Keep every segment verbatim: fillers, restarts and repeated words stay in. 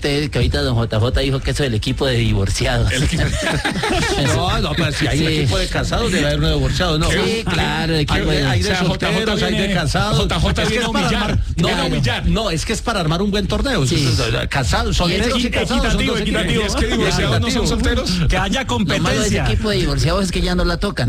usted, que ahorita don J J dijo que eso es el equipo de divorciados. El equipo... No, no, pero si hay sí. un equipo de casados, debe haber uno de divorciados, ¿no? Sí, claro, el equipo hay, de... hay de o sea, solteros, hay de casados. J J es viene que a humillar, armar, no, viene a humillar. No, es que es para armar un buen torneo. Sí. Casados, solteros y casados. Equitativo, son equitativo. Es que divorciados no son solteros. Que haya Lo malo de ese competencia. equipo de divorciados es que ya no la tocan.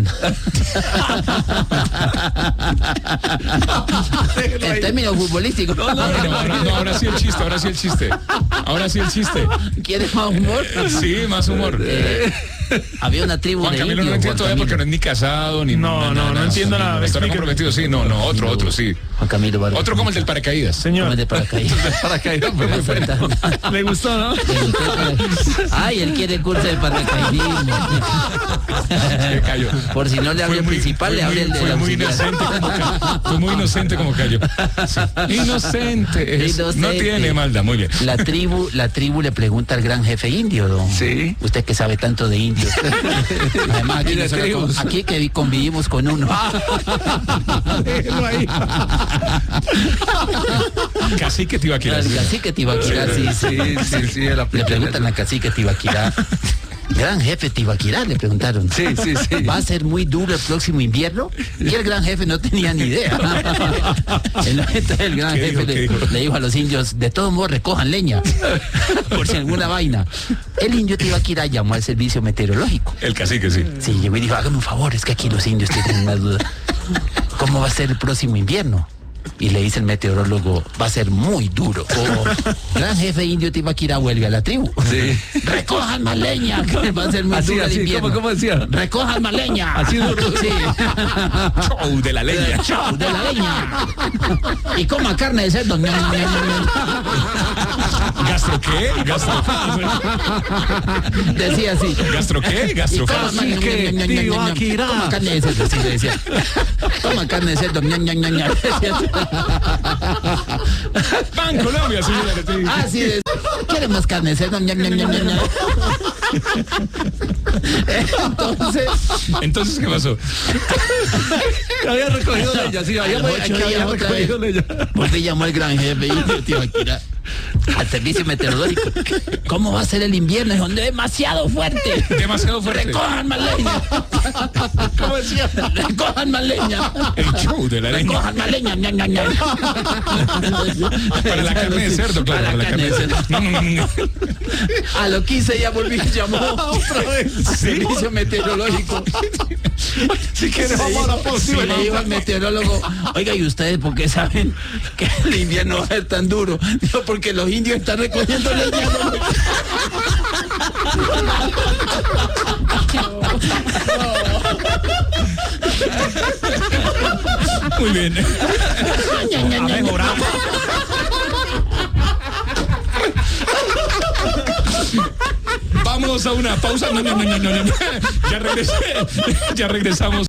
En términos futbolísticos. No, no, ahora, no, ahora sí el chiste, ahora sí el chiste. Ahora sí el chiste. ¿Quieres más humor? Sí, más humor. Eh, había una tribu Juan de Camilo indios. no entiendo Juan todavía porque no Camilo. es ni casado, ni... No, no, no entiendo nada. Estará Explíqueme. comprometido, sí, no, no, otro, otro, sí. Juan Camilo Vargas. Otro como el del paracaídas. Como Señor, el de paracaídas. Paracaídas, fue muy bueno. le gustó, ¿no? Ay, él quiere curso de paracaidismo. Se cayó. Por si no le hable el principal, le hable el de Fue la muy auxiliar. inocente como cayó. Fue muy inocente como cayó. Sí. Inocente. es- Inocente. No tiene maldad, muy bien. La tribu, la tribu le pregunta al gran jefe indio, don. Sí. Usted que sabe tanto de indios. Además, aquí, Y de nosotros tribus. con- aquí que convivimos con uno. Déjelo ahí. Cacique Tibaquirá. Al cacique Tibaquirá, sí, sí. Sí, sí, sí, el Le preguntan al cacique Tibaquirá. Gran jefe Tibaquirá, le preguntaron. Sí, sí, sí. ¿Va a ser muy duro el próximo invierno? Y el gran jefe no tenía ni idea. Entonces el gran ¿Qué jefe dijo? ¿Qué le, dijo? le dijo a los indios, de todos modos recojan leña, por si alguna vaina. El indio Tibaquirá llamó al servicio meteorológico. El cacique, sí. Sí, llegó y dijo, hágame un favor, es que aquí los indios tienen una duda. ¿Cómo va a ser el próximo invierno? Y le dice el meteorólogo, va a ser muy duro. Oh, gran jefe indio Tibaquirá vuelve a la tribu. Sí. Recojan más leña, que va a ser muy Así, duro el así, invierno. ¿cómo, cómo decía? Recojan más leña. Así duro. Sí. Show de la leña. Chau, de la leña. Y coma carne de cerdo. Ñam, ñam, ñam, ñam. ¿Gastro qué? ¿Gastro qué? Decía así. ¿Gastro qué? Y ¿Gastro coma, qué? ñam, ñam, ñam, ñam, ñam, ñam, ñam. Tibaquirá. Coma carne de cerdo, sí, le decía. Toma carne de cerdo. Ñam, ñam, ñam, ñam. ¡Pan Colombia, señora! Sí. Ah, sí, es. ¿Quieren más carne de cerdo? Ñam, ñam, ñam, ñam, ñam. Entonces, Entonces, ¿qué pasó? Había recogido leña, sí, había, Ocho aquí días había otra recogido vez. leña. Volví llamó al gran jefe indio Tibaquirá al servicio meteorológico. ¿Cómo va a ser el invierno? Dijo, demasiado fuerte. Demasiado fuerte. Recojan más leña. ¿Cómo decía? Recojan más leña. El show de la leña. Recojan más leña. Ñam, ñam, ñam. Para la carne de cerdo, claro. Para la carne de cerdo. No, no, no, no. A los quince días volví y llamó Otra vez. servicio meteorológico. Si quieres, vamos a la Sí, próxima. le digo al meteorólogo, oiga, ¿y ustedes por qué saben que el invierno va a ser tan duro? Digo, porque los indios están recogiendo leña. Muy bien. Ha mejorado. Vamos a una pausa. No, no, no, no, no, no. Ya regresé. Ya regresamos.